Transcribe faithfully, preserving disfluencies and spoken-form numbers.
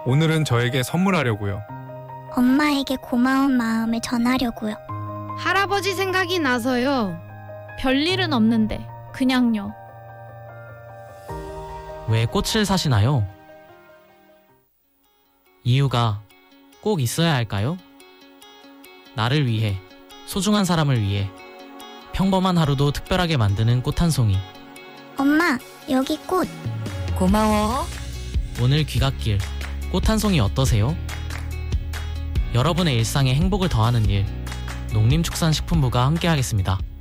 오늘은 저에게 선물하려고요. 엄마에게 고마운 마음을 전하려고요. 할아버지 생각이 나서요. 별일은 없는데 그냥요. 왜 꽃을 사시나요? 이유가 꼭 있어야 할까요? 나를 위해, 소중한 사람을 위해 평범한 하루도 특별하게 만드는 꽃 한 송이. 엄마, 여기 꽃. 고마워. 오늘 귀갓길 꽃 한 송이 어떠세요? 여러분의 일상에 행복을 더하는 일, 농림축산식품부가 함께하겠습니다.